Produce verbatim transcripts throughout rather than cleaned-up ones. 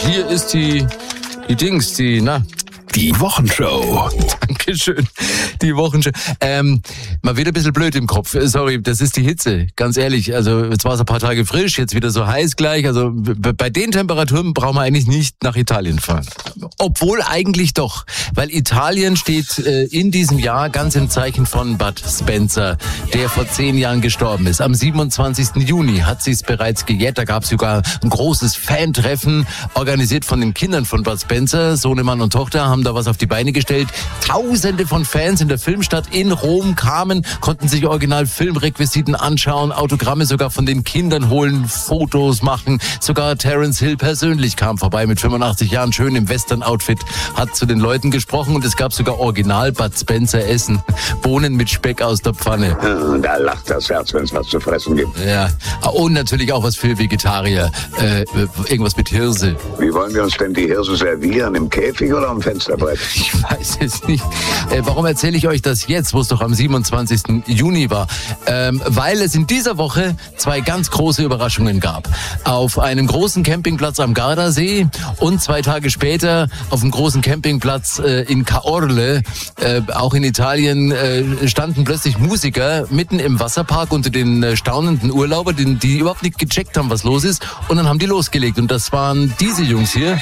hier ist die, die Dings, die, na... Die Wochenshow. Dankeschön. Die Wochenshow. Ähm, mal wieder ein bisschen blöd im Kopf. Sorry, das ist die Hitze. Ganz ehrlich. Also, jetzt war es ein paar Tage frisch, jetzt wieder so heiß gleich. Also, b- bei den Temperaturen brauchen wir eigentlich nicht nach Italien fahren. Obwohl eigentlich doch. Weil Italien steht äh, in diesem Jahr ganz im Zeichen von Bud Spencer, der vor zehn Jahren gestorben ist. Am siebenundzwanzigsten Juni hat sie es bereits gejährt. Da gab es sogar ein großes Fan-Treffen, organisiert von den Kindern von Bud Spencer. Sohnemann und Tochter haben da was auf die Beine gestellt. Tausende von Fans in der Filmstadt in Rom kamen, konnten sich original Filmrequisiten anschauen, Autogramme sogar von den Kindern holen, Fotos machen. Sogar Terence Hill persönlich kam vorbei mit fünfundachtzig Jahren, schön im Western-Outfit, hat zu den Leuten gesprochen und es gab sogar original Bud Spencer Essen. Bohnen mit Speck aus der Pfanne. Da lacht das Herz, wenn es was zu fressen gibt. Ja, und natürlich auch was für Vegetarier. Äh, irgendwas mit Hirse. Wie wollen wir uns denn die Hirse servieren? Im Käfig oder am Fensterbrett? Ich weiß es nicht. Äh, warum erzähle ich euch das jetzt, wo es doch am siebenundzwanzigsten Juni war? Ähm, weil es in dieser Woche zwei ganz große Überraschungen gab. Auf einem großen Campingplatz am Gardasee und zwei Tage später auf einem großen Campingplatz äh, in Caorle, äh, auch in Italien, äh, standen plötzlich Musiker mitten im Wasserpark unter den äh, staunenden Urlaubern, die, die überhaupt nicht gecheckt haben, was los ist. Und dann haben die losgelegt. Und das waren diese Jungs hier.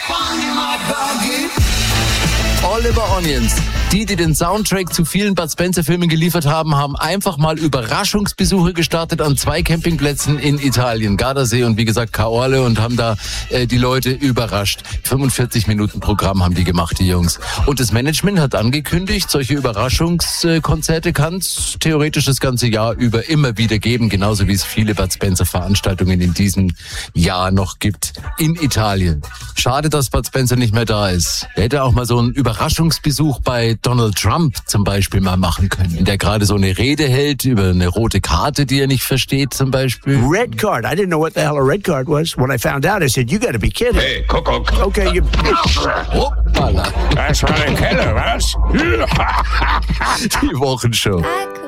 Oliver Onions. Die, die den Soundtrack zu vielen Bud Spencer-Filmen geliefert haben, haben einfach mal Überraschungsbesuche gestartet an zwei Campingplätzen in Italien, Gardasee und wie gesagt Caorle, und haben da äh, die Leute überrascht. fünfundvierzig Minuten Programm haben die gemacht, die Jungs. Und das Management hat angekündigt, solche Überraschungskonzerte kann es theoretisch das ganze Jahr über immer wieder geben, genauso wie es viele Bud Spencer-Veranstaltungen in diesem Jahr noch gibt in Italien. Schade, dass Bud Spencer nicht mehr da ist. Er hätte auch mal so einen Überraschungsbesuch bei Donald Trump zum Beispiel mal machen können, der gerade so eine Rede hält über eine rote Karte, die er nicht versteht zum Beispiel. Red card. I didn't know what the hell a red card was. When I found out, I said, you gotta be kidding. Hey, Kuckuck. Okay, you... Hoppala. Das war der Keller, was? Die Wochenshow. I